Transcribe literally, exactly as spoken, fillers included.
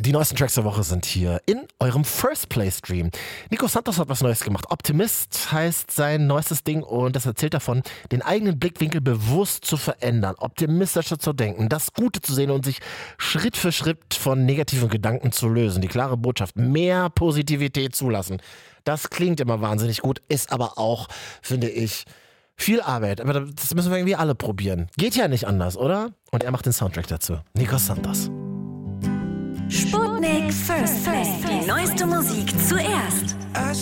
Die neuesten Tracks der Woche sind hier in eurem First Play Stream. Nico Santos hat was Neues gemacht. Optimist heißt sein neuestes Ding und das erzählt davon, den eigenen Blickwinkel bewusst zu verändern, optimistischer zu denken, das Gute zu sehen und sich Schritt für Schritt von negativen Gedanken zu lösen. Die klare Botschaft, mehr Positivität zulassen. Das klingt immer wahnsinnig gut, ist aber auch, finde ich, viel Arbeit. Aber das müssen wir irgendwie alle probieren. Geht ja nicht anders, oder? Und er macht den Soundtrack dazu. Nico Santos. Sputnik First Play. Die neueste Musik zuerst.